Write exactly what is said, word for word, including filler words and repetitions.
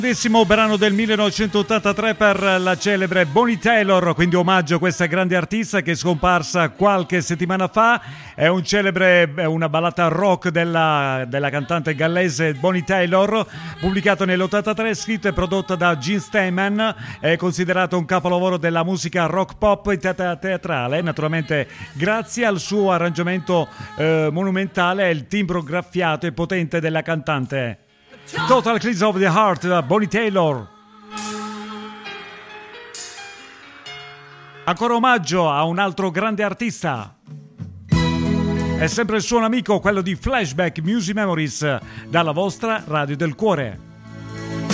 Grandissimo brano del millenovecentottantatré per la celebre Bonnie Tyler, quindi omaggio a questa grande artista che è scomparsa qualche settimana fa. È un celebre, è una ballata rock della, della cantante gallese Bonnie Tyler, pubblicato nell'ottantatré, scritta e prodotta da Gene Steinman. È considerato un capolavoro della musica rock pop e teatrale, naturalmente grazie al suo arrangiamento eh, monumentale e il timbro graffiato e potente della cantante. Total Eclipse of the Heart da Bonnie Tyler. Ancora omaggio a un altro grande artista. È sempre il suo amico, quello di Flashback Music Memories, dalla vostra Radio del Cuore.